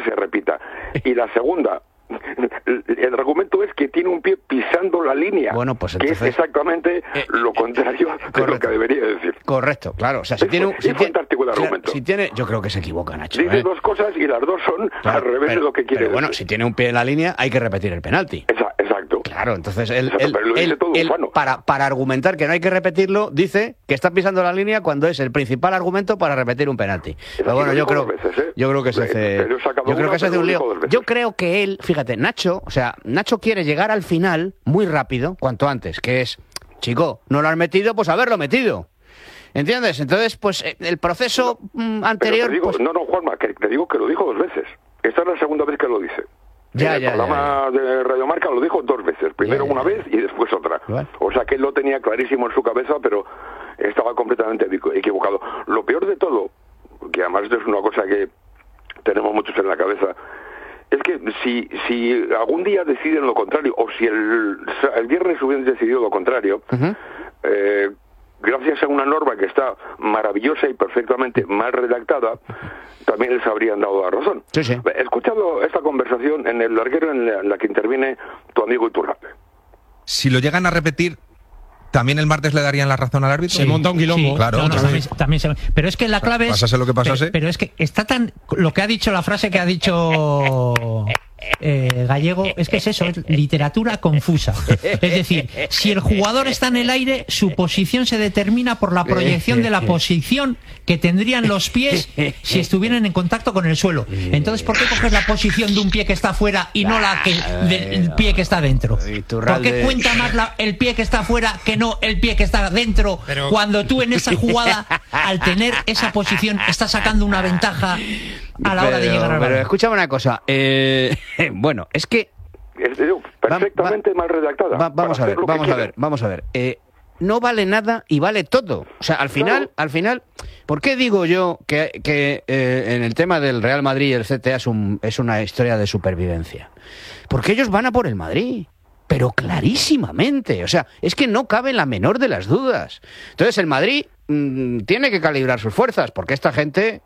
se repita. Y la segunda, el argumento es que tiene un pie pisando la línea, bueno, pues entonces, que es exactamente lo contrario de lo que debería decir. Correcto, claro. O sea, si tiene fantástico el argumento. Si tiene, yo creo que se equivoca, Nacho. Dice dos cosas y las dos son al revés de lo que quiere pero bueno, decir. si tiene un pie en la línea, hay que repetir el penalti. Exacto. Claro, entonces Pero lo dice todo ufano. para argumentar que no hay que repetirlo, dice que está pisando la línea cuando es el principal argumento para repetir un penalti. Pero bueno, yo creo que se hace un lío. Yo creo que él, fíjate, Nacho quiere llegar al final muy rápido, cuanto antes, que es, chico, no lo has metido, pues haberlo metido. ¿Entiendes? Entonces, pues el proceso anterior... Digo, pues... No, Juanma, que te digo que lo dijo 2 veces. Esta es la segunda vez que lo dice. En el programa de Radio Marca lo dijo 2 veces. Primero una vez y después otra. Igual. O sea que él lo tenía clarísimo en su cabeza, pero estaba completamente equivocado. Lo peor de todo, que además esto es una cosa que tenemos muchos en la cabeza, es que si algún día deciden lo contrario, o si el viernes hubieran decidido lo contrario, gracias a una norma que está maravillosa y perfectamente mal redactada, también les habrían dado la razón. Sí. He escuchado esta conversación en el larguero en la que interviene tu amigo Iturralde. Si lo llegan a repetir, ¿también el martes le darían la razón al árbitro? Se monta un quilombo. Sí, claro. También pero es que la clave es... Pasase lo que pasase. Pero es que está tan... Lo que ha dicho, la frase que ha dicho... Gallego, es que es eso, es literatura confusa. Es decir, si el jugador está en el aire, su posición se determina por la proyección de la posición que tendrían los pies si estuvieran en contacto con el suelo. Entonces, ¿por qué coges la posición de un pie que está fuera y no la del pie que está dentro? ¿Por qué cuenta más el pie que está fuera que no el pie que está dentro? Cuando tú en esa jugada, al tener esa posición, estás sacando una ventaja a la hora de llegar al balón. Pero escúchame una cosa, bueno, es que... perfectamente mal redactada. Vamos a ver. No vale nada y vale todo. O sea, al final, ¿por qué digo yo que en el tema del Real Madrid y el CTA es una historia de supervivencia? Porque ellos van a por el Madrid. Pero clarísimamente. O sea, es que no cabe la menor de las dudas. Entonces el Madrid tiene que calibrar sus fuerzas, porque esta gente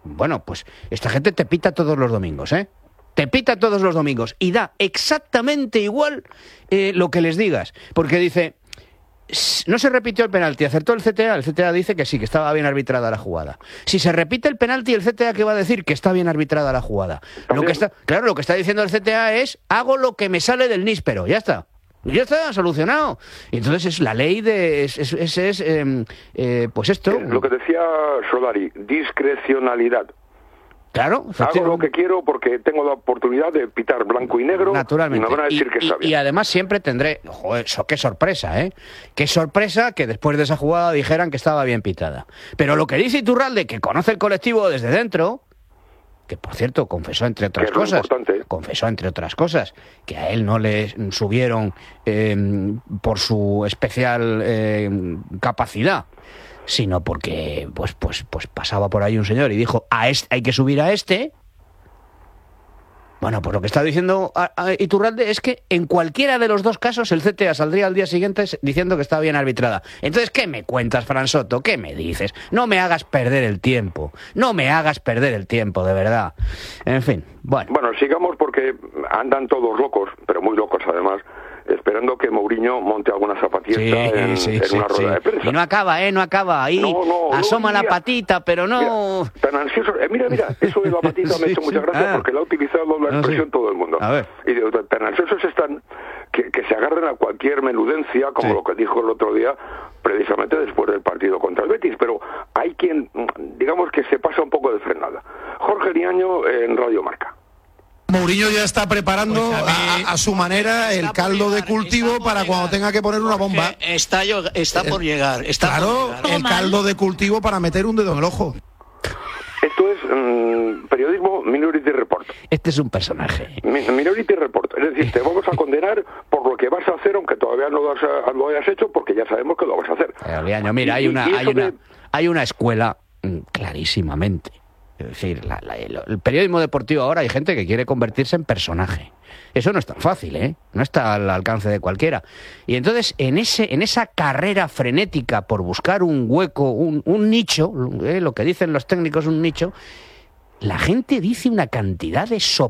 te pita todos los domingos, ¿eh? Te pita todos los domingos y da exactamente igual lo que les digas. Porque dice, no se repitió el penalti, acertó el CTA dice que sí, que estaba bien arbitrada la jugada. Si se repite el penalti, el CTA, ¿qué va a decir? Que está bien arbitrada la jugada. Lo que está diciendo el CTA es, hago lo que me sale del níspero, ya está. Ya está, solucionado. Y entonces es la ley de... pues esto... Lo que decía Solari, discrecionalidad. Claro. Hago lo que quiero porque tengo la oportunidad de pitar blanco y negro. Naturalmente. Y me van a decir que está bien. Y además siempre tendré... Joder, qué sorpresa, ¿eh? Qué sorpresa que después de esa jugada dijeran que estaba bien pitada. Pero lo que dice Iturralde, que conoce el colectivo desde dentro... que por cierto confesó entre otras cosas que a él no le subieron por su especial capacidad, sino porque pues pasaba por ahí un señor y dijo, hay que subir a este. Bueno, pues lo que está diciendo Iturralde es que en cualquiera de los dos casos el CTA saldría al día siguiente diciendo que está bien arbitrada. Entonces, ¿qué me cuentas, Fran Soto? ¿Qué me dices? No me hagas perder el tiempo. De verdad. En fin, bueno. Bueno, sigamos porque andan todos locos, pero muy locos además, esperando que Mourinho monte alguna zapatilla en una rueda de prensa. Y no acaba. Ahí asoma la patita, pero no... Mira, tan ansioso... Mira, eso de la patita me ha hecho mucha gracia porque la ha utilizado la expresión todo el mundo. A ver. Y digo, tan ansiosos están que se agarran a cualquier menudencia, como lo que dijo el otro día, precisamente después del partido contra el Betis. Pero hay quien, digamos que se pasa un poco de frenada. Jorge Niaño en Radio Marca. Mourinho ya está preparando a su manera el caldo de cultivo para cuando tenga que poner una bomba. Está por llegar. Claro, el caldo de cultivo para meter un dedo en el ojo. Esto es periodismo Minority Report. Este es un personaje. Minority Report. Es decir, te vamos a condenar por lo que vas a hacer, aunque todavía no lo hayas hecho, porque ya sabemos que lo vas a hacer. Mira, hay una escuela clarísimamente. Es decir, el periodismo deportivo ahora hay gente que quiere convertirse en personaje. Eso no es tan fácil, ¿eh? No está al alcance de cualquiera. Y entonces, en esa carrera frenética por buscar un hueco, un nicho, lo que dicen los técnicos, un nicho, la gente dice una cantidad de